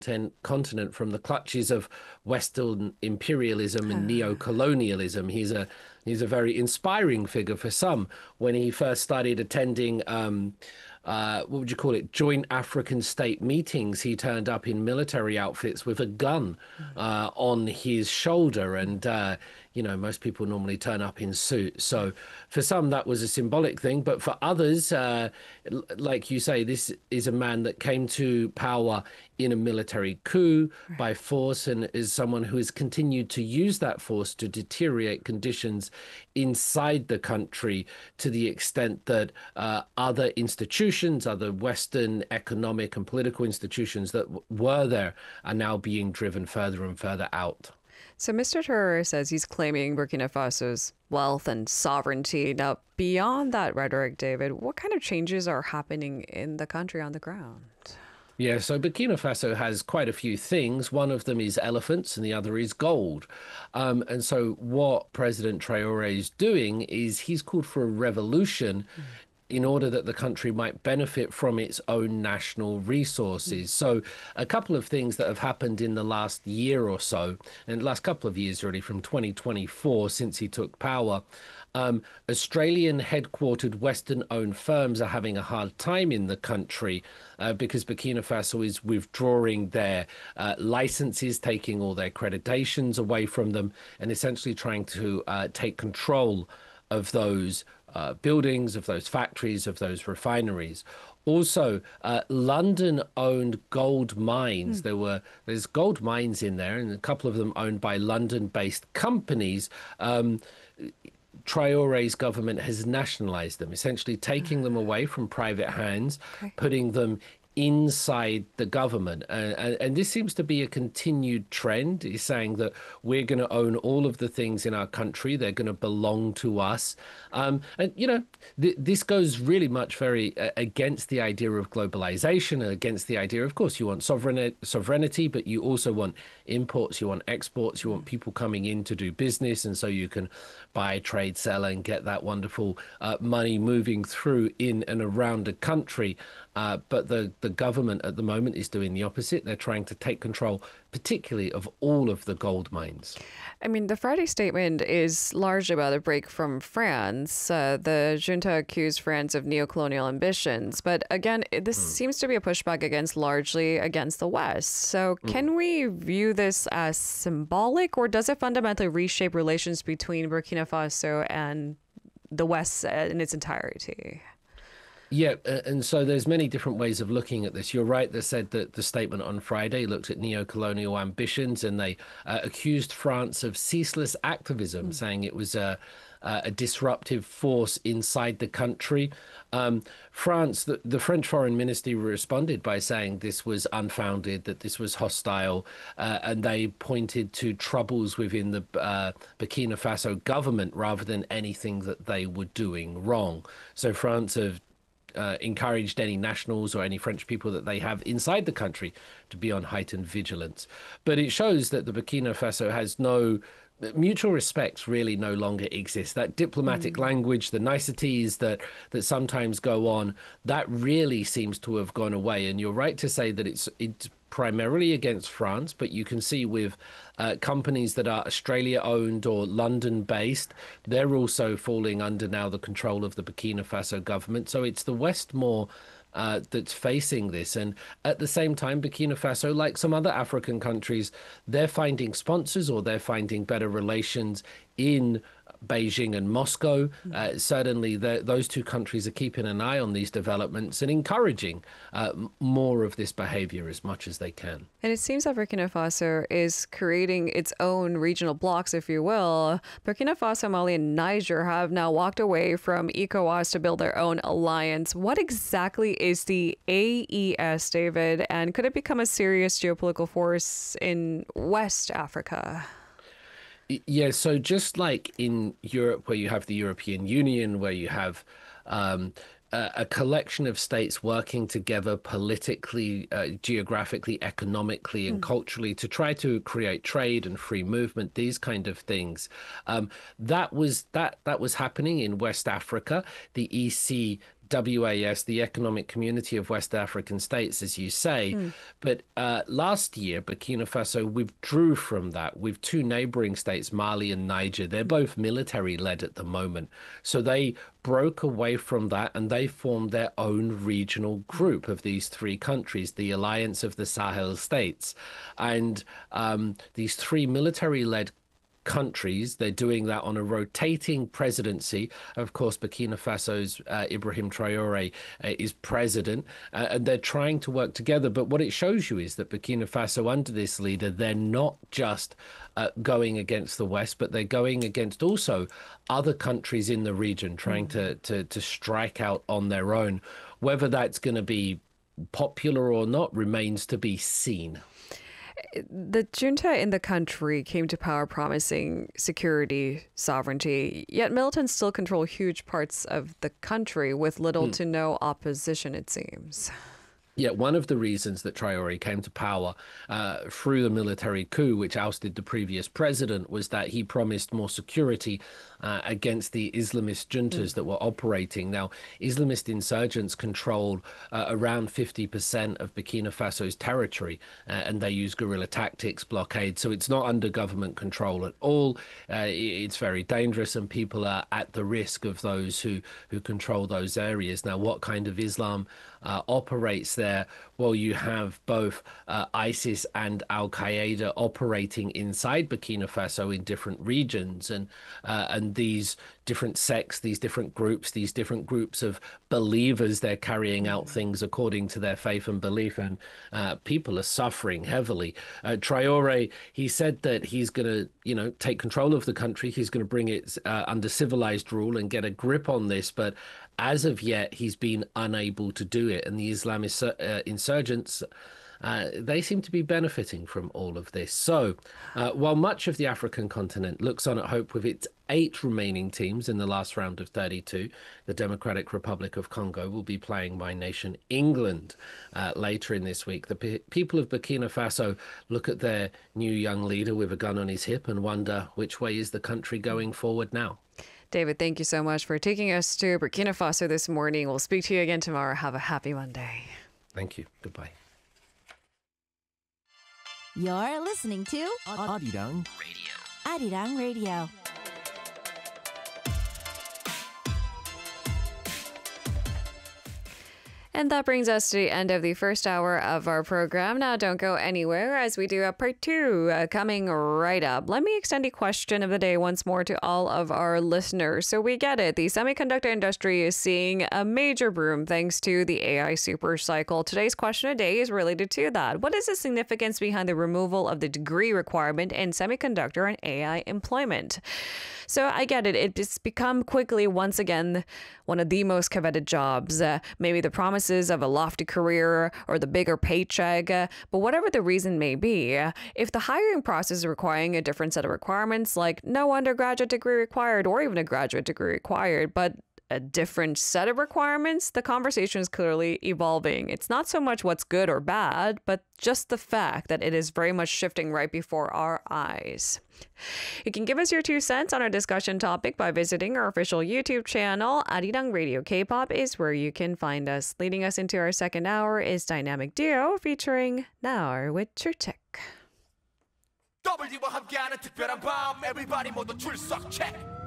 continent from the clutches of Western imperialism and neo-colonialism. He's a very inspiring figure for some. When he first started attending, what would you call it, joint African state meetings, he turned up in military outfits with a gun on his shoulder. And, most people normally turn up in suits. So for some, that was a symbolic thing. But for others, like you say, this is a man that came to power in a military coup by force, and is someone who has continued to use that force to deteriorate conditions inside the country, to the extent that other institutions, other Western economic and political institutions that were there, are now being driven further and further out. So Mr. Traore says he's claiming Burkina Faso's wealth and sovereignty. Now, beyond that rhetoric, David, what kind of changes are happening in the country on the ground? Yeah, so Burkina Faso has quite a few things. One of them is elephants and the other is gold. And so what President Traore is doing is he's called for a revolution in order that the country might benefit from its own national resources. So a couple of things that have happened in the last year or so, and the last couple of years really, from 2024 since he took power, Australian headquartered Western owned firms are having a hard time in the country because Burkina Faso is withdrawing their licenses, taking all their accreditations away from them, and essentially trying to take control of those buildings, of those factories, of those refineries. Also, London-owned gold mines. There's gold mines in there, and a couple of them owned by London-based companies. Traore's government has nationalized them, essentially taking them away from private hands, putting them inside the government. And this seems to be a continued trend. He's saying that we're going to own all of the things in our country. They're going to belong to us. This goes really much very against the idea of globalization, and against the idea, of course, you want sovereignty, but you also want imports, you want exports, you want people coming in to do business. And so you can buy, trade, sell, and get that wonderful money moving through in and around the country. But the government at the moment is doing the opposite. They're trying to take control, particularly of all of the gold mines. I mean, the Friday statement is largely about a break from France. The junta accused France of neocolonial ambitions. But again, this seems to be a pushback largely against the West. So can we view this as symbolic, or does it fundamentally reshape relations between Burkina Faso and the West in its entirety? Yeah, and so there's many different ways of looking at this. You're right, they said that the statement on Friday looked at neo-colonial ambitions, and they accused France of ceaseless activism, saying it was a disruptive force inside the country. France, the French Foreign Ministry responded by saying this was unfounded, that this was hostile, and they pointed to troubles within the Burkina Faso government rather than anything that they were doing wrong. So France have encouraged any nationals or any French people that they have inside the country to be on heightened vigilance. But it shows that the Burkina Faso has mutual respect really no longer exists. That diplomatic language, the niceties that sometimes go on, that really seems to have gone away. And you're right to say that it's primarily against France, but you can see with companies that are Australia-owned or London-based, they're also falling under now the control of the Burkina Faso government. So it's the West more that's facing this. And at the same time, Burkina Faso, like some other African countries, they're finding sponsors, or they're finding better relations in Beijing and Moscow. Certainly, those two countries are keeping an eye on these developments and encouraging more of this behavior as much as they can. And it seems that Burkina Faso is creating its own regional blocks, if you will. Burkina Faso, Mali, and Niger have now walked away from ECOWAS to build their own alliance. What exactly is the AES, David? And could it become a serious geopolitical force in West Africa? Yeah, so just like in Europe, where you have the European Union, where you have a collection of states working together politically, geographically, economically, and culturally to try to create trade and free movement, these kind of things. That was happening in West Africa. The EC WAS, the Economic Community of West African States, as you say. But last year, Burkina Faso withdrew from that with two neighboring states, Mali and Niger. They're both military-led at the moment. So they broke away from that and they formed their own regional group of these three countries, the Alliance of the Sahel States. And these three military-led countries, they're doing that on a rotating presidency. Of course, Burkina Faso's Ibrahim Traore is president, and they're trying to work together. But what it shows you is that Burkina Faso, under this leader, they're not just going against the West, but they're going against also other countries in the region, trying to strike out on their own. Whether that's going to be popular or not remains to be seen. The junta in the country came to power promising security, sovereignty, yet militants still control huge parts of the country with little to no opposition, it seems. Yeah, one of the reasons that Traore came to power through the military coup, which ousted the previous president, was that he promised more security against the Islamist juntas that were operating. Now, Islamist insurgents control around 50% of Burkina Faso's territory, and they use guerrilla tactics, blockade. So it's not under government control at all. It's very dangerous, and people are at the risk of those who control those areas. Now, what kind of Islam operates there? Well, you have both ISIS and Al-Qaeda operating inside Burkina Faso in different regions, and these different sects, these different groups of believers, they're carrying out things according to their faith and belief, and people are suffering heavily. Traore, he said that he's going to, take control of the country. He's going to bring it under civilized rule and get a grip on this, but as of yet, he's been unable to do it. And the Islamist insurgents, they seem to be benefiting from all of this. So while much of the African continent looks on at hope with its 8 remaining teams in the last round of 32, the Democratic Republic of Congo will be playing my nation, England, later in this week. The people of Burkina Faso look at their new young leader with a gun on his hip and wonder which way is the country going forward now. David, thank you so much for taking us to Burkina Faso this morning. We'll speak to you again tomorrow. Have a happy Monday. Thank you. Goodbye. You're listening to Arirang Radio. Arirang Radio. And that brings us to the end of the first hour of our program. Now, don't go anywhere as we do a part 2 coming right up. Let me extend the question of the day once more to all of our listeners. So we get it. The semiconductor industry is seeing a major boom thanks to the AI super cycle. Today's question of the day is related to that. What is the significance behind the removal of the degree requirement in semiconductor and AI employment? So I get it. It's become quickly, once again, one of the most coveted jobs. Maybe the promises of a lofty career or the bigger paycheck. But whatever the reason may be, if the hiring process is requiring a different set of requirements, like no undergraduate degree required or even a graduate degree required, but a different set of requirements, the conversation is clearly evolving. It's not so much what's good or bad, but just the fact that it is very much shifting right before our eyes. You can give us your 2 cents on our discussion topic by visiting our official YouTube channel. Arirang Radio K-pop is where you can find us. Leading us into our second hour is Dynamic Duo featuring Naur with Churtek. W와 함께하는 특별한 밤 Everybody 모두 출석 check